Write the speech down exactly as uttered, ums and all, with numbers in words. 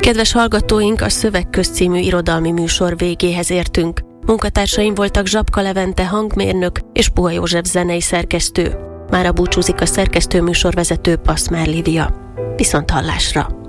Kedves hallgatóink, a Szövegköz című irodalmi műsor végéhez értünk. Munkatársaim voltak Zsapka Levente hangmérnök és Puha József zenei szerkesztő. Mára búcsúzik a szerkesztő műsorvezető Paszmár Lídia. Viszont hallásra!